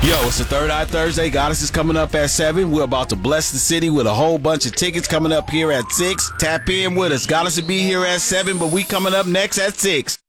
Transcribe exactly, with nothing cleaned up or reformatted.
Yo, it's the Third Eye Thursday. Goddess is coming up at seven. We're about to bless the city with a whole bunch of tickets coming up here at six. Tap in with us. Goddess will be here at seven, but we coming up next at six.